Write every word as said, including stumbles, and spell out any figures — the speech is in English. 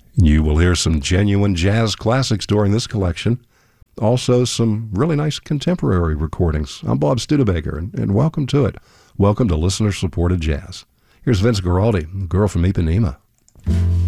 You will hear some genuine jazz classics during this collection. Also, some really nice contemporary recordings. I'm Bob Studebaker, and, and welcome to it. Welcome to listener-supported jazz. Here's Vince Guaraldi, Girl from Ipanema.